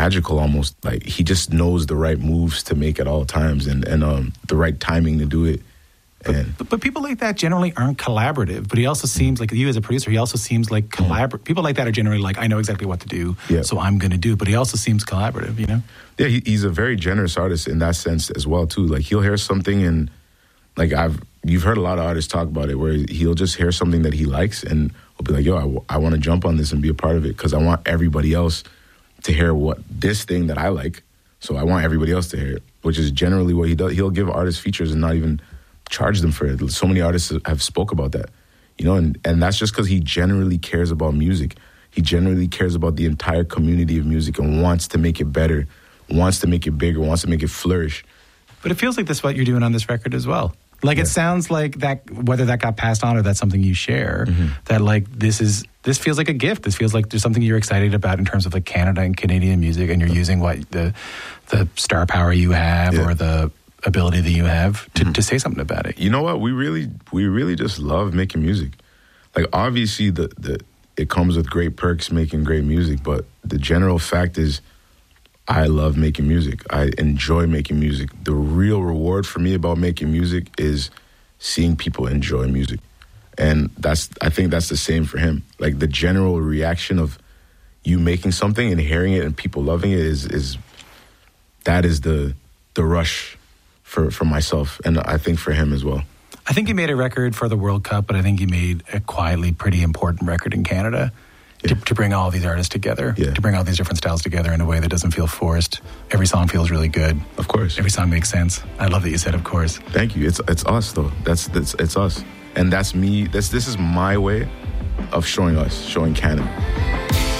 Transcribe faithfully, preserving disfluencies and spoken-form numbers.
magical almost. Like, he just knows the right moves to make at all times, and, and um, the right timing to do it. And but, but people like that generally aren't collaborative. But he also seems like, you as a producer, he also seems like collaborative. Mm-hmm. People like that are generally like, I know exactly what to do, yeah. so I'm going to do. But he also seems collaborative, you know? Yeah, he, he's a very generous artist in that sense as well, too. Like, he'll hear something and, like, I've you've heard a lot of artists talk about it, where he'll just hear something that he likes and will be like, yo, I, w- I want to jump on this and be a part of it because I want everybody else to hear what this thing that I like. So I want everybody else to hear it, which is generally what he does. He'll give artists features and not even charge them for it. So many artists have spoke about that, you know, and, and that's just because he generally cares about music. He generally cares about the entire community of music and wants to make it better, wants to make it bigger, wants to make it flourish. But it feels like that's what you're doing on this record as well. Like, yeah. It sounds like that, whether that got passed on or that's something you share, mm-hmm. that, like, this is, this feels like a gift. This feels like there's something you're excited about in terms of, like, Canada and Canadian music, and you're using what the the star power you have yeah. or the ability that you have to, mm-hmm. to say something about it. You know what? We really, we really just love making music. Like, obviously, the, the it comes with great perks making great music, but the general fact is, I love making music. I enjoy making music. The real reward for me about making music is seeing people enjoy music. And that's, I think that's the same for him. Like, the general reaction of you making something and hearing it and people loving it is, is that is the the rush for, for myself, and I think for him as well. I think he made a record for the World Cup, but I think he made a quietly pretty important record in Canada. To, to bring all these artists together, yeah. to bring all these different styles together in a way that doesn't feel forced. Every song feels really good. Of course. Every song makes sense. I love that you said, of course. Thank you. It's it's us, though. That's, that's it's us. And that's me. That's, this is my way of showing us, showing Canada.